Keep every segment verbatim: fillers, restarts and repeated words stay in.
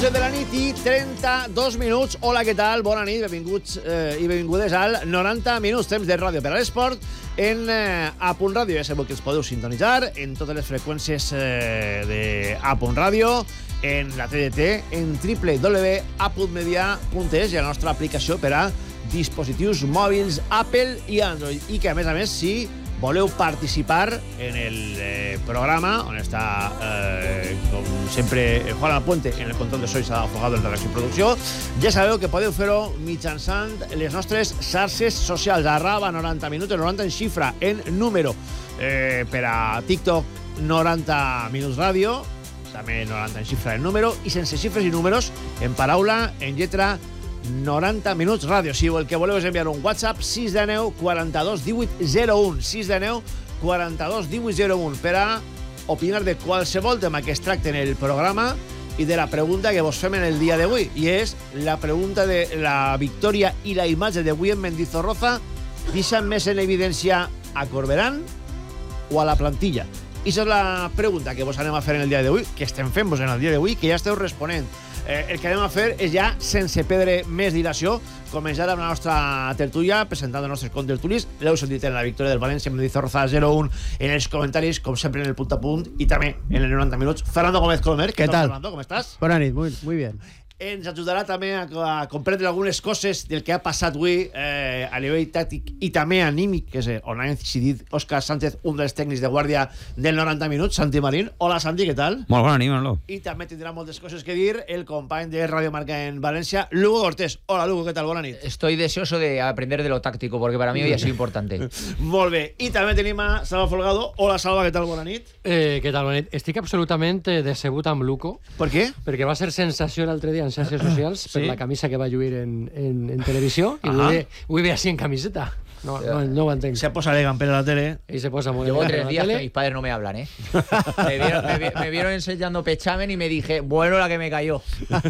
de la nit i trenta-dos minuts. Hola, què tal? Bona nit, benvinguts eh, i benvingudes al noranta minuts, temps de ràdio per a l'esport en eh, A Punt Ràdio. Ja sabeu que els podeu sintonitzar en totes les freqüències eh, de A Punt Ràdio, en la T D T, en w w w punt a punt media punt es i la nostra aplicació per a dispositius mòbils Apple i Android. I que, a més a més, si voleu participar en el eh, programa, on està, eh, com sempre, Juan Alpuente, en el control de so i s'ha afogado en redacció i producció, ja sabeu que podeu fer-ho mitjançant les nostres xarxes socials, arroba noranta minuts, noranta en xifra, en número, eh, per a TikTok, noranta minuts ràdio, també noranta en xifra en número, i sense xifres i números, en paraula, en lletra, noranta minuts ràdio. Si el que voleu és enviar un WhatsApp, sis de nou, quaranta-dos, divuit, zero un, sis de nou, quaranta-dos, divuit, zero un, per a opinar de qualsevol tema que es tracte en el programa i de la pregunta que vos fem en el dia d'avui. I és la pregunta de la victòria i la imatge d'avui en Mendizorroza deixen més en evidència a Corberán o a la plantilla? I això és la pregunta que vos anem a fer en el dia d'avui, que estem fent-vos en el dia d'avui, que ja esteu responent. Eh, el que anem a fer és ja, sense perdre més dilació, començar amb la nostra tertúlia, presentant els nostres contertulis. L'heu sentit en la victòria del València, Mendizorroza zero un, en els comentaris, com sempre en el punt a punt, i també en el noranta minuts. Fernando Gómez Colomer, ¿qué tal? Fernando, ¿cómo estás? Buenas noches, muy, muy bien. Ens ajudarà també a, a comprendre algunes coses del que ha passat avui eh, a nivell tàctic i també anímic, que és on ha incidit Òscar Sánchez, un dels tècnics de guàrdia del noranta minuts, Santi Marín. Hola, Santi, què tal? Molt bona nit, Manolo. I també tindrà moltes coses que dir el company de Radio Marca en Valencia, Lugo Cortés. Hola, Lugo, què tal? Bona nit. Estoy deseoso de aprender de lo táctico, porque para mí hoy ha sido importante. Molt bé. I també tenim a Salva Folgado. Hola, Salva, què tal? Bona nit. Eh, què tal, bona nit? Estic absolutament decebut amb Luco. Per què? Perquè va ser sensació l'altre dia en xarxes socials per Sí? la camisa que va lluir en, en, en televisió i ho ve, ho ve així en camiseta. No, no, no ho entenc. Se posa elegant per a la tele. Ell se posa molt Llevo elegant tres en la días tele. que mis padres no me hablan, ¿eh? Me vieron, me, vi- me vieron enseñando pechamen y me dije, bueno, la que me cayó.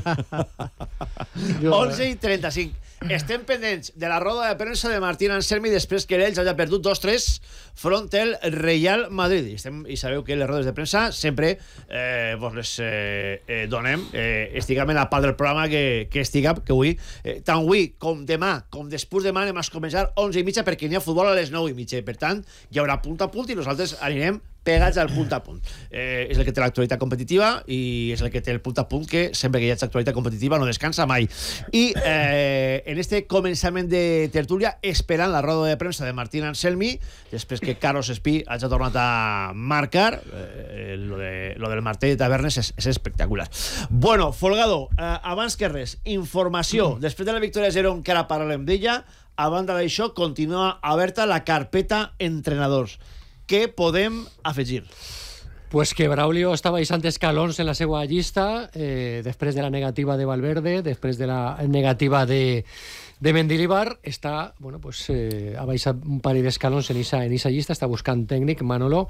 Jo, onze i trenta-cinc. Estem pendents de la roda de premsa de Martín Anselmi després que l'Elx hagi perdut dos tres front el Real Madrid. I, estem, i sabeu que les rodes de premsa sempre eh, vos les eh, eh, donem. Eh, estiguem en la part del programa que, que estiguem, que avui, eh, tant avui com demà, com després demà, anem a començar onze i mitja perquè n'hi ha futbol a les nou i mitja. Per tant, hi haurà punt a punt i nosaltres anirem pegats al punt a punt. Eh, és el que té l'actualitat competitiva i és el que té el punt a punt que sempre que hi ha actualitat competitiva no descansa mai. I eh, en este començament de tertúlia, esperant la roda de premsa de Martín Anselmi, després que Carlos Espí hagi tornat a marcar, eh, lo, de, lo del martell de Tavernes és, és espectacular. Bueno, Folgado, eh, abans que res, informació. Mm. Després de la victòria zero, encara parlarem d'ella. A banda d'això, continua oberta la carpeta entrenadors. Què podem afegir? Pues que Braulio està baixant escalons en la seva llista eh, després de la negativa de Valverde, després de la negativa de, de Mendilibar, està, bueno, pues, eh, ha baixat un parell d'escalons en esa, en esa llista, està buscant tècnic, Manolo,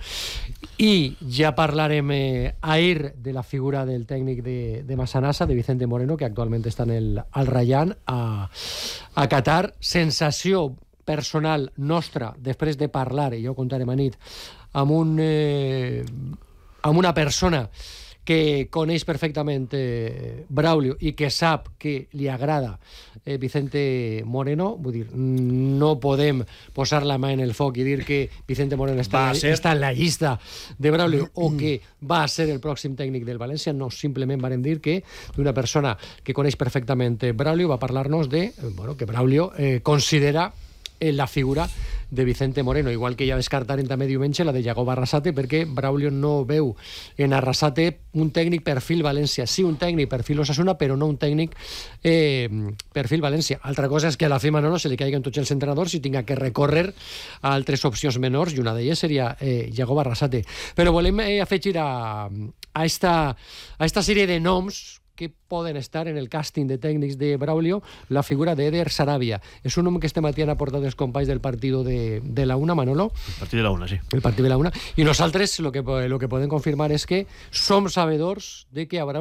i ja parlarem eh, ahir de la figura del tècnic de, de Massanassa, de Vicente Moreno, que actualment està en el, al Rayan, a, a Qatar. Sensació personal nostra, després de parlar, i jo ho contarem a nit, amb, un, eh, amb una persona que coneix perfectament eh, Braulio i que sap que li agrada eh, Vicente Moreno, vull dir, no podem posar la mà en el foc i dir que Vicente Moreno està, en la, està en la llista de Braulio o que va a ser el pròxim tècnic del València. No, simplement varen dir que una persona que coneix perfectament Braulio va parlar-nos de, bueno, que Braulio eh, considera la figura de Vicente Moreno, igual que ja descartaren també diumenge la de Yagoba Arrasate, perquè Braulio no veu en Arrasate un tècnic perfil València, sí un tècnic perfil Osasuna, però no un tècnic eh, perfil València. Altra cosa és que a la fi Manolo se li caiguen tots els entrenadors i tinga que recórrer a altres opcions menors, i una d'elles seria eh, Yagoba Arrasate. Però volem eh, afegir a, a, esta, a esta sèrie de noms que poden estar en el càsting de tècnics de Braulio, la figura d'Eder Sarabia. És un nom que este matí han aportat els companys del partit de, de la Una, Manolo. El partit de la Una, sí. El partit de la Una. I nosaltres lo que, lo que podem confirmar és que som sabedors de que a Braulio